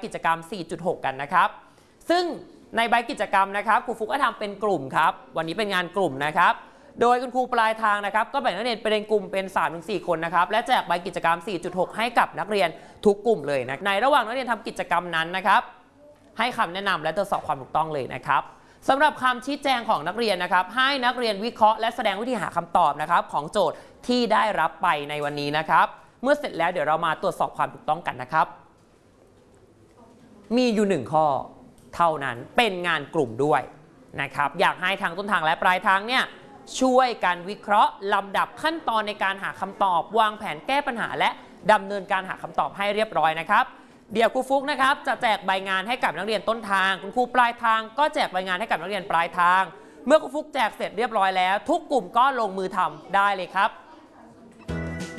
กิจกรรม 4.6 กันนะครับซึ่งในใบกิจกรรมนะครับครูฟุกก็ทำเป็นกลุ่มครับวันนี้เป็นงานกลุ่มนะครับโดยคุณครูปลายทางนะครับก็แบ่งนักเรียนเป็นกลุ่มเป็น 3-4 คนนะครับและแจกใบกิจกรรม 4.6 ให้กับนักเรียนทุกกลุ่มเลยนะในระหว่างนักเรียนทำกิจกรรมนั้นนะครับให้คำแนะนำและตรวจสอบความถูกต้องเลยนะครับสำหรับคำชี้แจงของนักเรียนนะครับให้นักเรียนวิเคราะห์และแสดงวิธีหาคำตอบนะครับของโจทย์ที่ได้รับไปในวันนี้นะครับเมื่อเสร็จแล้วเดี๋ยวเรามาตรวจสอบความถูกต้องกันนะครับมีอยู่1ข้อเท่านั้นเป็นงานกลุ่มด้วยนะครับอยากให้ทางต้นทางและปลายทางเนี่ยช่วยกันวิเคราะห์ลำดับขั้นตอนในการหาคำตอบวางแผนแก้ปัญหาและดำเนินการหาคำตอบให้เรียบร้อยนะครับเดี๋ยวครูฟุกนะครับจะแจกใบงานให้กับนักเรียนต้นทางคุณครูปลายทางก็แจกใบงานให้กับนักเรียนปลายทางเมื่อครูฟุกแจกเสร็จเรียบร้อยแล้วทุกกลุ่มก็ลงมือทำได้เลยครับ